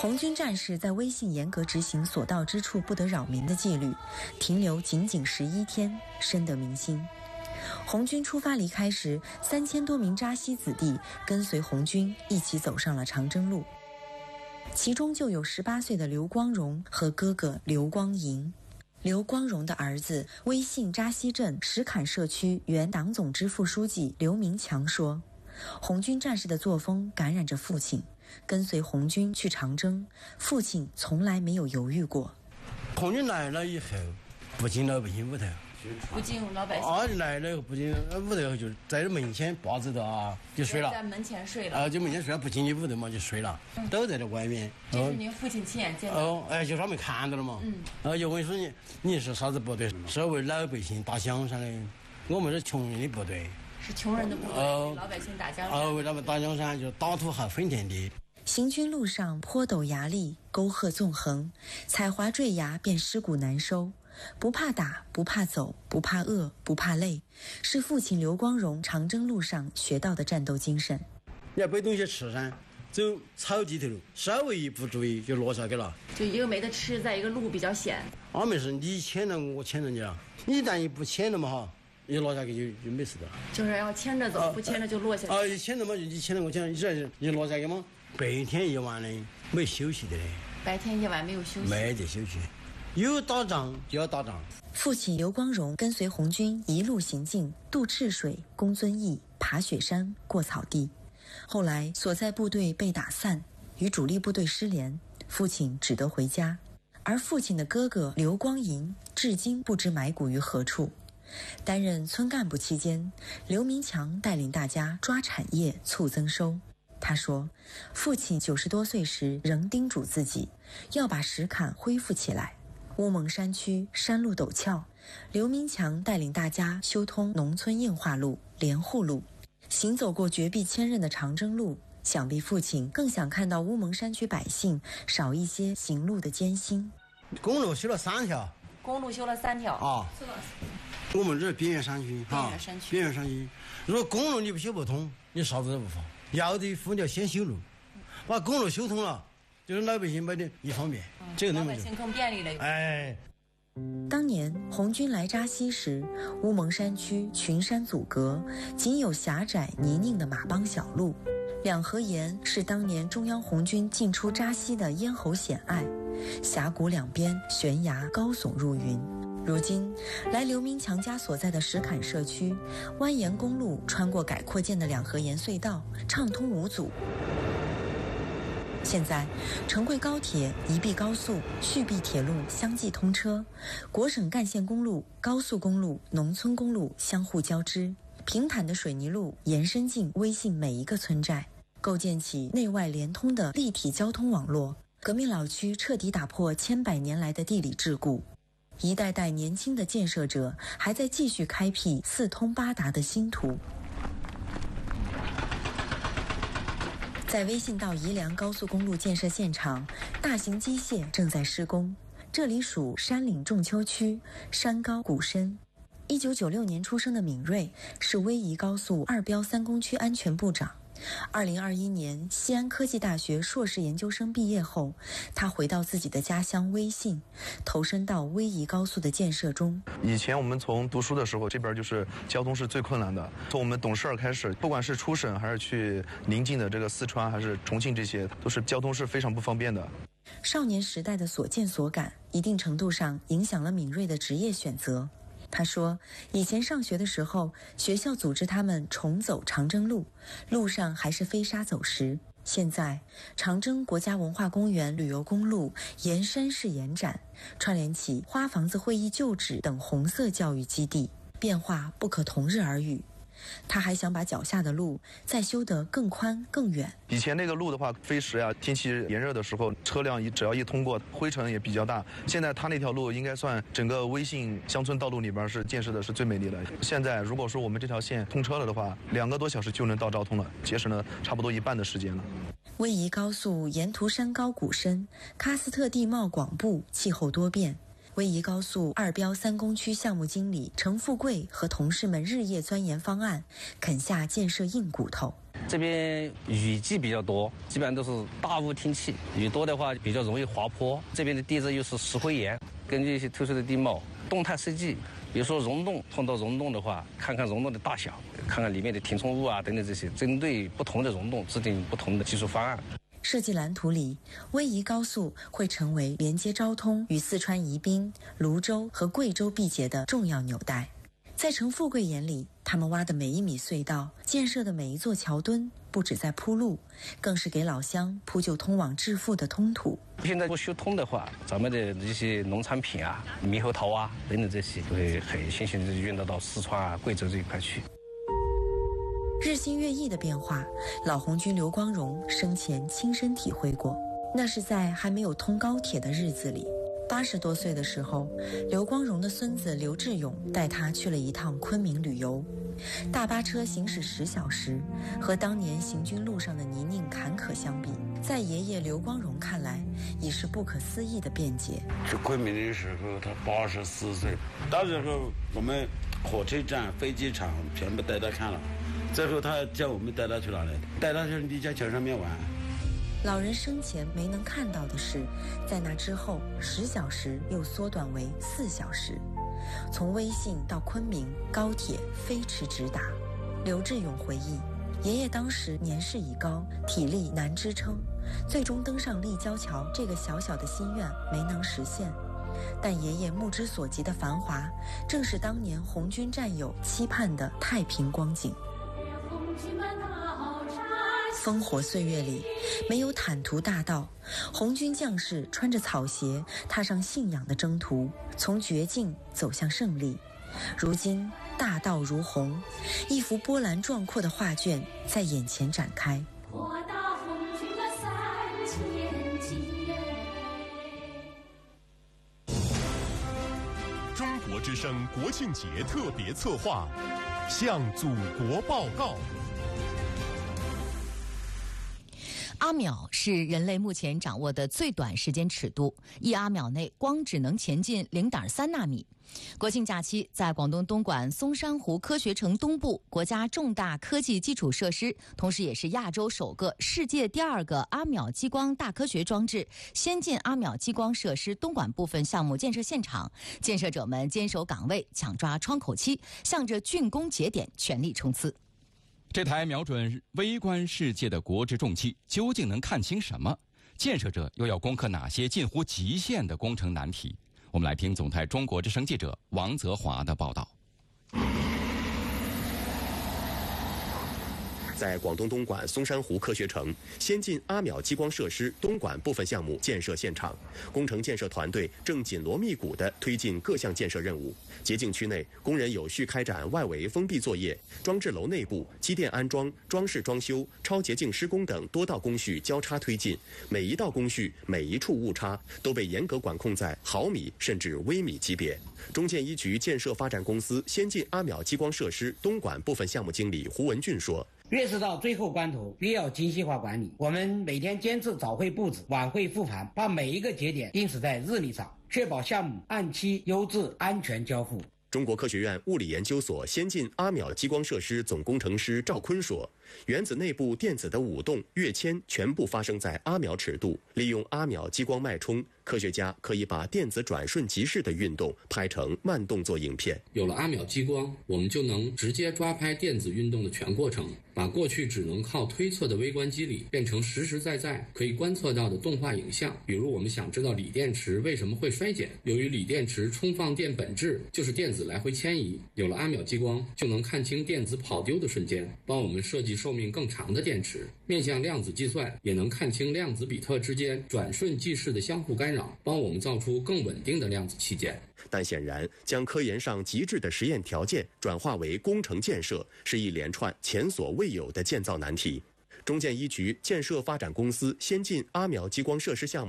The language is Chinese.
红军战士在微信严格执行所到之处不得扰民的纪律，停留仅仅11天，深得民心。红军出发离开时，3000多名扎西子弟跟随红军一起走上了长征路，其中就有18岁的刘光荣和哥哥刘光银。刘光荣的儿子威信扎西镇石坎社区原党总支副书记刘明强说，红军战士的作风感染着父亲，跟随红军去长征，父亲从来没有犹豫过。 红军来了以后，不进老百姓屋头， 不进老百姓来了以后不进屋头，就在门前把子的就睡了， 在门前睡了就门前睡了，不进你屋头嘛就睡了，都在这外面。 这是您父亲亲眼见的？ 就上面看到了嘛。就问说你是啥子部队？是为老百姓打江山的，我们是穷人的部队。 是穷人的部队，为老百姓打江山。 为他们打江山，就打土豪分田地。 行军路上坡陡崖砾，沟壑纵横，踩滑坠崖便尸骨难收。不怕打，不怕走，不怕饿，不怕累，是父亲刘光荣长征路上学到的战斗精神。 你要背东西吃噻，走草地头，稍微一不注意就落下去了。 就一个没得吃，在一个路比较险。 没事，你牵了我牵了你了，你一旦一不牵了嘛一落下去就没事的。 就是要牵着走，不牵着就落下去。 一牵着嘛，你牵了我牵了，你落下去嘛，白天一晚的没休息的嘞。 白天夜晚没有休息， 没得休息，有打仗就要打仗。 父亲刘光荣跟随红军一路行进，渡赤水，攻遵义，爬雪山，过草地。后来所在部队被打散，与主力部队失联，父亲只得回家。而父亲的哥哥刘光银至今不知埋骨于何处。担任村干部期间，刘明强带领大家抓产业，促增收。他说，父亲90多岁时仍叮嘱自己要把石坎恢复起来。乌蒙山区山路陡峭，刘明强带领大家修通农村硬化路、连户路，行走过绝壁千仞的长征路。想必父亲更想看到乌蒙山区百姓少一些行路的艰辛。 公路修了3条，我们这是边缘山区，边缘山区。如果公路你不修不通，你啥子都不发。要的夫你要先修路，把公路修通了，就是老百姓买的一方便，这个老百姓更便利了。 当年红军来扎西时，乌蒙山区群山阻隔，仅有狭窄泥泞的马帮小路。两河沿是当年中央红军进出扎西的咽喉险隘，峡谷两边悬崖高耸入云。如今来刘明强家所在的石坎社区，蜿蜒公路穿过改扩建的两河沿隧道，畅通无阻。现在成贵高铁、宜碧高速、续碧铁路相继通车，国省干线公路、高速公路、农村公路相互交织，平坦的水泥路延伸进微信每一个村寨，构建起内外连通的立体交通网络。革命老区彻底打破千百年来的地理桎梏，一代代年轻的建设者还在继续开辟四通八达的新途。在微信到宜良高速公路建设现场，大型机械正在施工。这里属山岭仲丘区，山高谷深。1996年出生的闵瑞是威仪高速2标3工区安全部长。2021年西安科技大学硕士研究生毕业后，他回到自己的家乡威信，投身到威仪高速的建设中。 以前我们从读书的时候，这边就是交通是最困难的。从我们懂事开始，不管是出省还是去邻近的这个四川还是重庆，这些都是交通是非常不方便的。 少年时代的所见所感，一定程度上影响了闵瑞的职业选择。他说，以前上学的时候，学校组织他们重走长征路，路上还是飞沙走石。现在长征国家文化公园旅游公路沿山势延展，串联起花房子会议旧址等红色教育基地，变化不可同日而语。他还想把脚下的路再修得更宽更远。 以前那个路的话，飞石呀，天气炎热的时候，车辆只要一通过，灰尘也比较大。现在他那条路应该算整个微信乡村道路里边是建设的是最美丽的。现在如果说我们这条线通车了的话，2个多小时就能到昭通了，节省了差不多1半的时间了。 威仪高速沿途山高谷深，喀斯特地貌广布，气候多变。威仪高速2标3工区项目经理程富贵和同事们日夜钻研方案，啃下建设硬骨头。 这边雨季比较多，基本上都是大雾天气，雨多的话比较容易滑坡。这边的地质又是石灰岩，根据一些特殊的地貌，动态设计，比如说溶洞，碰到溶洞的话，看看溶洞的大小，看看里面的填充物啊等等这些，针对不同的溶洞制定不同的技术方案。 设计蓝图里，威仪高速会成为连接昭通与四川宜宾、泸州和贵州毕节的重要纽带。在陈富贵眼里，他们挖的每一米隧道，建设的每一座桥墩，不止在铺路，更是给老乡铺就通往致富的通途。 现在不修通的话，咱们的一些农产品啊、猕猴桃啊等等这些，会很新鲜的运到四川啊、贵州这一块去。 日新月异的变化，老红军刘光荣生前亲身体会过。那是在还没有通高铁的日子里，80多岁的时候，刘光荣的孙子刘志勇带他去了一趟昆明旅游。大巴车行驶10小时，和当年行军路上的泥泞坎坷相比，在爷爷刘光荣看来，已是不可思议的便捷。 去昆明的时候，他84岁，到时候我们火车站、飞机场全部带他看了。最后他叫我们带他去哪里？带他去立交桥上面玩。 老人生前没能看到的是，在那之后10小时又缩短为4小时。从威信到昆明，高铁飞驰直达。刘志勇回忆，爷爷当时年事已高，体力难支撑，最终登上立交桥这个小小的心愿没能实现。但爷爷目之所及的繁华，正是当年红军战友期盼的太平光景。烽火岁月里，没有坦途大道，红军将士穿着草鞋，踏上信仰的征途，从绝境走向胜利。如今大道如虹，一幅波澜壮阔的画卷在眼前展开。 中国之声国庆节特别策划，向祖国报告。 阿秒是人类目前掌握的最短时间尺度，1阿秒内光只能前进0.3纳米。国庆假期，在广东东莞松山湖科学城东部国家重大科技基础设施，同时也是亚洲首个、世界第2个阿秒激光大科学装置先进阿秒激光设施东莞部分项目建设现场，建设者们坚守岗位，抢抓窗口期，向着竣工节点全力冲刺。 这台瞄准微观世界的国之重器究竟能看清什么？建设者又要攻克哪些近乎极限的工程难题？我们来听总台中国之声记者王泽华的报道。 在广东东莞松山湖科学城先进阿秒激光设施东莞部分项目建设现场，工程建设团队正紧锣密鼓地推进各项建设任务。洁净区内，工人有序开展外围封闭作业，装置楼内部机电安装、装饰装修、超洁净施工等多道工序交叉推进，每一道工序、每一处误差都被严格管控在毫米甚至微米级别。中建一局建设发展公司先进阿秒激光设施东莞部分项目经理胡文俊说， 越是到最后关头，越要精细化管理。我们每天坚持早会布置，晚会复盘，把每一个节点定死在日历上，确保项目按期、优质、安全交付。 中国科学院物理研究所先进阿秒激光设施总工程师赵坤说，原子内部电子的舞动、跃迁全部发生在阿秒尺度，利用阿秒激光脉冲，科学家可以把电子转瞬即逝的运动拍成慢动作影片。 有了阿秒激光，我们就能直接抓拍电子运动的全过程，把过去只能靠推测的微观机理变成实实在在可以观测到的动画影像。比如我们想知道锂电池为什么会衰减，由于锂电池充放电本质就是电子来回迁移，有了阿秒激光就能看清电子跑丢的瞬间，帮我们设计寿命更长的电池。面向量子计算，也能看清量子比特之间转瞬即逝的相互干扰，帮我们造出更稳定的量子器件。 但显然，将科研上极致的实验条件转化为工程建设，是一连串前所未有的建造难题。中建一局建设发展公司先进阿秒激光设施项目